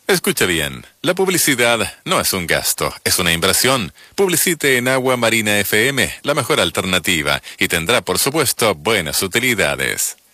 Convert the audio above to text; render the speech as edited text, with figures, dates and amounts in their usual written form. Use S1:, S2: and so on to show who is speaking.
S1: Escuche bien, la publicidad no es un gasto, es una inversión. Publicite en Agua Marina FM, la mejor alternativa, y tendrá por supuesto buenas utilidades.